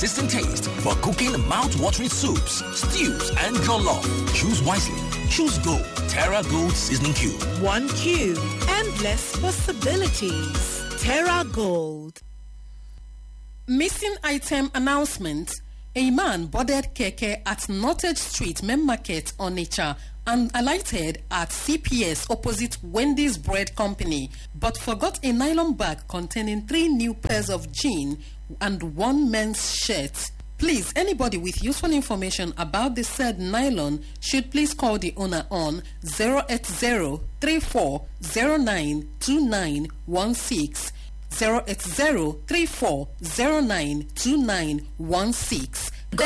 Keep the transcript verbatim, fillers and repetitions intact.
consistent taste for cooking mouth-watering soups, stews, and jollof. Choose wisely. Choose Gold. Terra Gold Seasoning Cube. One cube. Endless possibilities. Terra Gold. Missing item announcement. A man boarded keke at Nottage Street, Main Market, Onitsha, and alighted at C P S opposite Wendy's Bread Company, but forgot a nylon bag containing three new pairs of jeans and one men's shirt. Please, anybody with useful information about the said nylon should please call the owner on zero eight zero, three four zero nine, two nine one six, zero eight zero, three four zero nine, two nine one six.